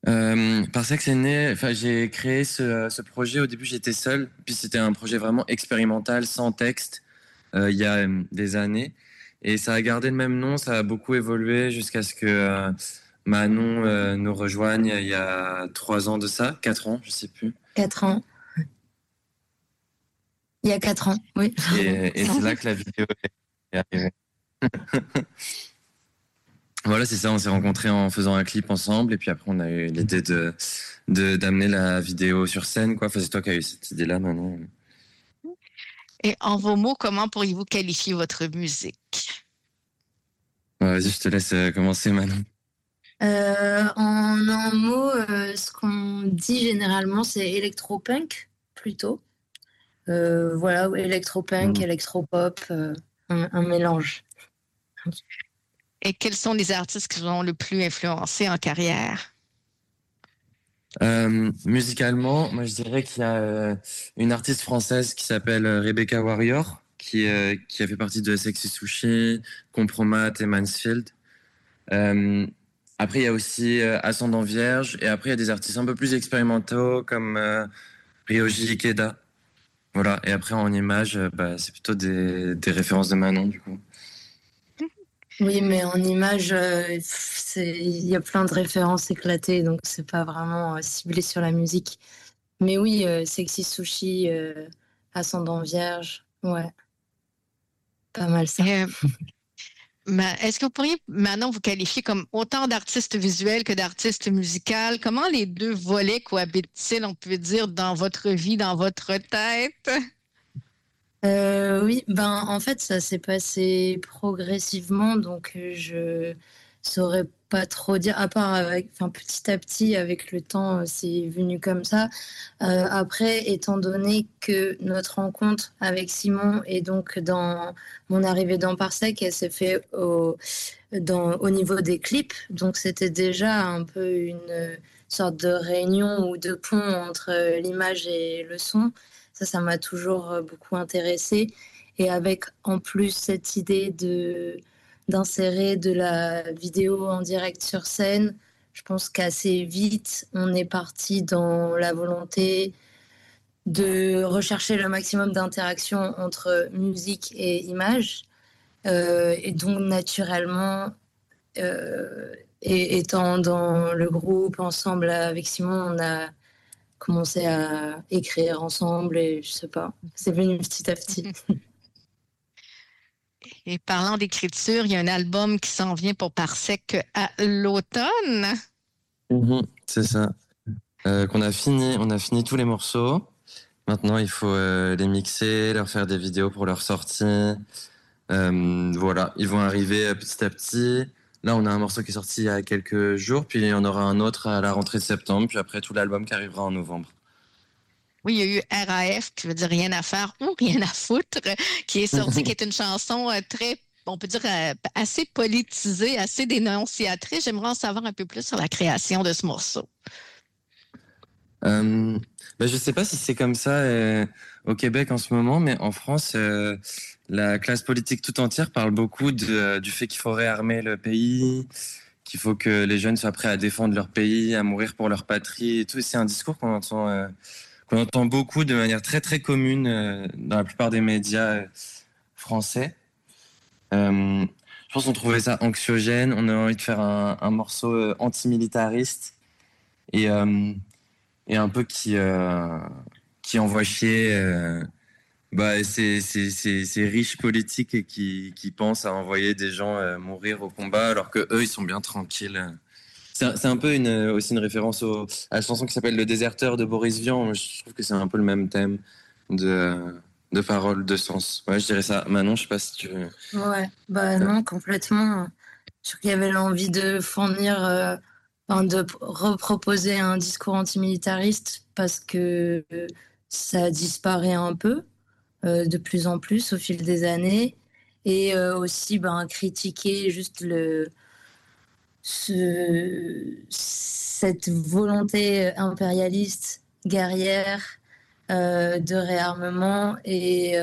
Parsec, c'est né. Enfin, j'ai créé ce projet. Au début, j'étais seul. Puis c'était un projet vraiment expérimental, sans texte, il y a des années. Et ça a gardé le même nom. Ça a beaucoup évolué jusqu'à ce que Manon nous rejoigne il y a 3 ans de ça, 4 ans, je sais plus. 4 ans. Il y a 4 ans, oui. Et c'est là que la vidéo est arrivée. Voilà, c'est ça. On s'est rencontrés en faisant un clip ensemble, et puis après, on a eu l'idée d'amener la vidéo sur scène, quoi. Enfin, c'est toi qui as eu cette idée-là, maintenant. Et en vos mots, comment pourriez-vous qualifier votre musique? Vas-y, je te laisse commencer, Manon. En un mot, ce qu'on dit généralement, c'est électropunk, plutôt. Voilà, électropunk, électropop, un mélange. Et quels sont les artistes qui vous ont le plus influencé en carrière? Musicalement, moi je dirais qu'il y a une artiste française qui s'appelle Rebecca Warrior, qui a fait partie de Sexy Sushi, Compromat et Mansfield. Après, il y a aussi Ascendant Vierge, et après, il y a des artistes un peu plus expérimentaux comme Ryoji Ikeda. Voilà, et après en image, c'est plutôt des références de Manon, du coup. Oui, mais en image, il y a plein de références éclatées, donc c'est pas vraiment ciblé sur la musique. Mais oui, Sexy Sushi, Ascendant Vierge, ouais. Pas mal ça. Est-ce que vous pourriez maintenant vous qualifier comme autant d'artiste visuel que d'artiste musical? Comment les deux volets cohabitent-ils, on peut dire, dans votre vie, dans votre tête? Oui, en fait, ça s'est passé progressivement, donc je saurais pas trop dire, à part petit à petit, avec le temps, c'est venu comme ça. Après, étant donné que notre rencontre avec Simon et donc dans mon arrivée dans Parsec, elle s'est fait au niveau des clips, donc c'était déjà un peu une sorte de réunion ou de pont entre l'image et le son. Ça m'a toujours beaucoup intéressée. Et avec en plus cette idée d'insérer de la vidéo en direct sur scène, je pense qu'assez vite, on est parti dans la volonté de rechercher le maximum d'interaction entre musique et image. Et donc, naturellement, et étant dans le groupe ensemble avec Simon, on a commencé à écrire ensemble et je sais pas, c'est venu petit à petit. Et parlant d'écriture, il y a un album qui s'en vient pour Parsec à l'automne. C'est ça. On a fini tous les morceaux. Maintenant, il faut les mixer, leur faire des vidéos pour leur sortie. Voilà, ils vont arriver petit à petit. Là, on a un morceau qui est sorti il y a quelques jours, puis il y en aura un autre à la rentrée de septembre, puis après tout l'album qui arrivera en novembre. Oui, il y a eu RAF, qui veut dire rien à faire ou rien à foutre, qui est sorti, qui est une chanson très, on peut dire, assez politisée, assez dénonciatrice. J'aimerais en savoir un peu plus sur la création de ce morceau. Je sais pas si c'est comme ça au Québec en ce moment, mais en France, la classe politique tout entière parle beaucoup du fait qu'il faut réarmer le pays, qu'il faut que les jeunes soient prêts à défendre leur pays, à mourir pour leur patrie et tout. Et c'est un discours qu'on entend beaucoup de manière très très commune dans la plupart des médias français. Je pense qu'on trouvait ça anxiogène. On a envie de faire un morceau antimilitariste et un peu qui envoie chier ces riches politiques qui pensent à envoyer des gens mourir au combat alors que eux ils sont bien tranquilles. C'est un peu aussi une référence à la chanson qui s'appelle Le Déserteur de Boris Vian. Je trouve que c'est un peu le même thème de paroles, de sens. Ouais, je dirais ça. Manon, je sais pas si tu veux... Ouais, non, complètement. Je trouve qu'il y avait l'envie de fournir, de reproposer un discours antimilitariste parce que ça disparaît un peu de plus en plus au fil des années. Et aussi critiquer juste cette volonté impérialiste, guerrière, de réarmement et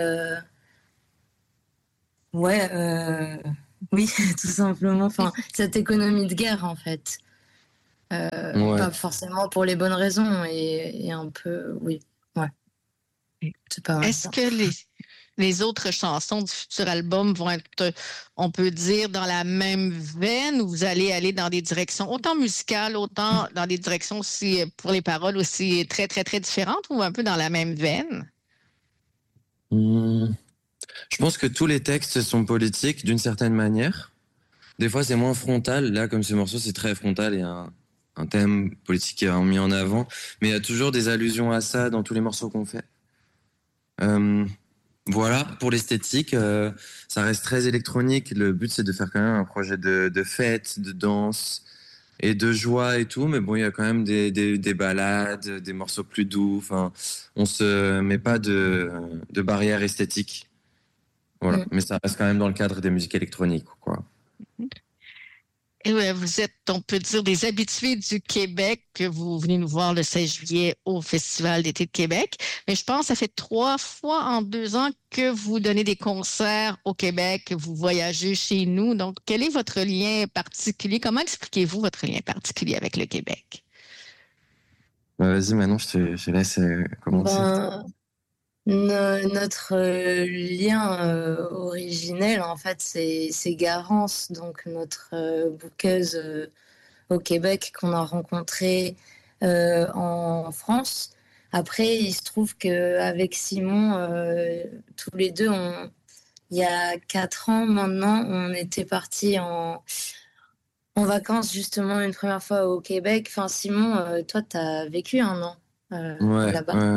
oui, tout simplement. Enfin, cette économie de guerre, en fait. Ouais. Pas forcément pour les bonnes raisons et un peu, oui, ouais, c'est pas mal Est-ce ça. que les autres chansons du futur album vont être, on peut dire, dans la même veine ou vous allez aller dans des directions autant musicales, autant dans des directions aussi, pour les paroles, aussi très, très, très différentes ou un peu dans la même veine? Hmm. Je pense que tous les textes sont politiques d'une certaine manière. Des fois, c'est moins frontal. Là, comme ce morceau, c'est très frontal. Il y a un thème politique qui est mis en avant. Mais il y a toujours des allusions à ça dans tous les morceaux qu'on fait. Euh, voilà, pour l'esthétique, ça reste très électronique. Le but, c'est de faire quand même un projet de fête, de danse et de joie et tout. Mais bon, il y a quand même des ballades, des morceaux plus doux. Enfin, on se met pas de barrière esthétique. Voilà. Mm. Mais ça reste quand même dans le cadre des musiques électroniques, quoi. Et ouais, vous êtes, on peut dire, des habitués du Québec, que vous venez nous voir le 16 juillet au Festival d'été de Québec. Mais je pense que ça fait 3 fois en 2 ans que vous donnez des concerts au Québec, que vous voyagez chez nous. Donc, quel est votre lien particulier? Comment expliquez-vous votre lien particulier avec le Québec? Vas-y, maintenant, je te laisse commencer. Ben, notre lien originel, en fait, c'est Garance, donc notre bookeuse au Québec qu'on a rencontrée en France. Après, il se trouve qu'avec Simon, tous les deux, il y a 4 ans maintenant, on était partis en vacances justement une première fois au Québec. Enfin, Simon, toi, tu as vécu un an Ouais, là-bas. ouais.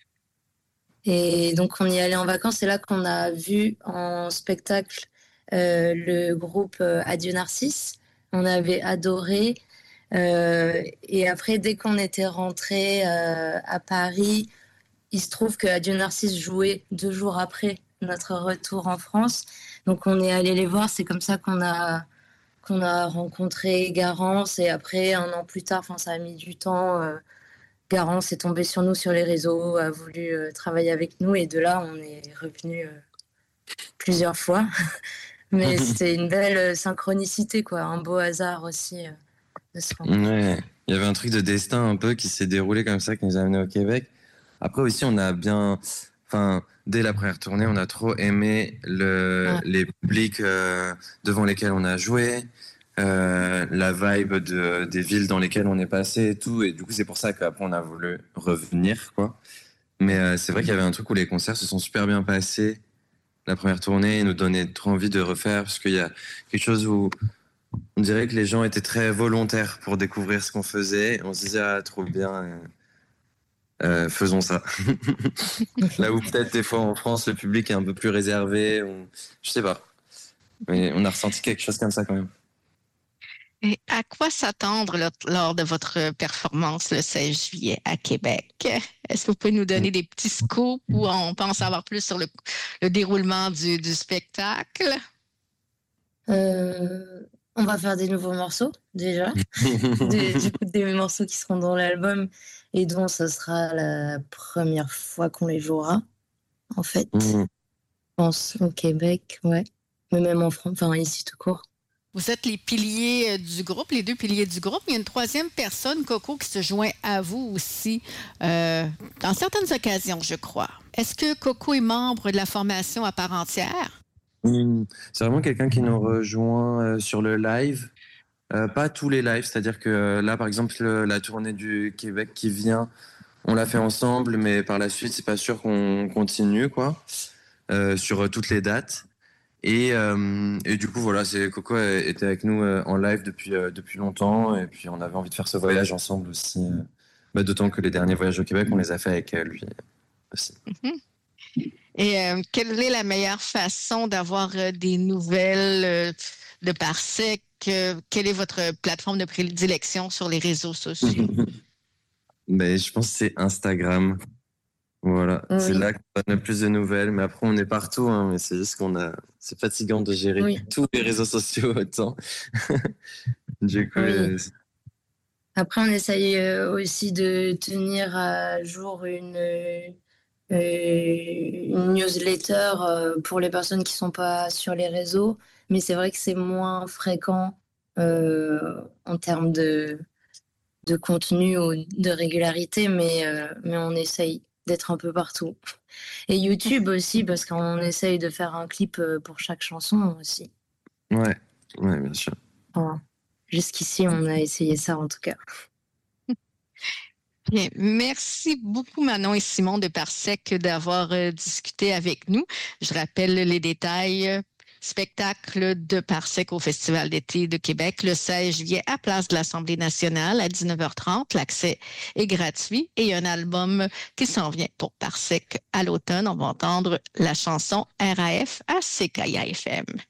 Et donc, on y allait en vacances. C'est là qu'on a vu en spectacle le groupe Adieu Narcisse. On avait adoré. Et après, dès qu'on était rentré à Paris, il se trouve que Adieu Narcisse jouait 2 jours après notre retour en France. Donc, on est allé les voir. C'est comme ça qu'on a rencontré Garance. Et après, un an plus tard, enfin, ça a mis du temps. Garance est tombé sur nous sur les réseaux, a voulu travailler avec nous et de là, on est revenu plusieurs fois. Mais c'était une belle synchronicité, quoi, un beau hasard aussi de se rencontrer. Ouais. Il y avait un truc de destin un peu qui s'est déroulé comme ça, qui nous a amenés au Québec. Après aussi, on a bien, enfin, dès la première tournée, on a trop aimé Ouais. les publics devant lesquels on a joué, la vibe des villes dans lesquelles on est passé et tout. Et du coup, c'est pour ça qu'après, on a voulu revenir, quoi. Mais c'est vrai qu'il y avait un truc où les concerts se sont super bien passés. La première tournée nous donnait trop envie de refaire parce qu'il y a quelque chose où on dirait que les gens étaient très volontaires pour découvrir ce qu'on faisait. On se disait, ah, trop bien, faisons ça. Là où peut-être des fois en France, le public est un peu plus réservé. Je sais pas. Mais on a ressenti quelque chose comme ça quand même. Et à quoi s'attendre lors de votre performance le 16 juillet à Québec? Est-ce que vous pouvez nous donner des petits scoops ou on peut en savoir plus sur le déroulement du spectacle? On va faire des nouveaux morceaux, déjà. Du coup, des morceaux qui seront dans l'album et dont ce sera la première fois qu'on les jouera, en fait. Je pense au Québec, ouais. Mais même en France, enfin ici tout court. Vous êtes les piliers du groupe, les deux piliers du groupe. Il y a une troisième personne, Coco, qui se joint à vous aussi dans certaines occasions, je crois. Est-ce que Coco est membre de la formation à part entière? C'est vraiment quelqu'un qui nous rejoint sur le live. Pas tous les lives, c'est-à-dire que là, par exemple, la tournée du Québec qui vient, on l'a fait ensemble, mais par la suite, c'est pas sûr qu'on continue, quoi, sur toutes les dates. Et du coup, voilà, c'est Coco était avec nous en live depuis longtemps, et puis on avait envie de faire ce voyage ensemble aussi. D'autant que les derniers voyages au Québec, on les a fait avec lui aussi. Mhm. Et quelle est la meilleure façon d'avoir des nouvelles de Parsec? Quelle est votre plateforme de prédilection sur les réseaux sociaux? Mais je pense que c'est Instagram. Voilà, c'est Oui, là qu'on donne le plus de nouvelles. Mais après, on est partout, hein, mais c'est juste c'est fatigant de gérer oui, tous les réseaux sociaux autant. Du coup, oui. Après, on essaye aussi de tenir à jour une newsletter pour les personnes qui sont pas sur les réseaux, mais c'est vrai que c'est moins fréquent en termes de contenu ou de régularité, mais on essaye d'être un peu partout. Et YouTube aussi, parce qu'on essaye de faire un clip pour chaque chanson aussi. Ouais, bien sûr. Enfin, jusqu'ici, on a essayé ça en tout cas. Bien, merci beaucoup Manon et Simon de Parsec d'avoir discuté avec nous. Je rappelle les détails. Spectacle de Parsec au Festival d'été de Québec le 16 juillet à Place de l'Assemblée nationale à 19h30. L'accès est gratuit et il y a un album qui s'en vient pour Parsec à l'automne. On va entendre la chanson RAF à CKIA FM.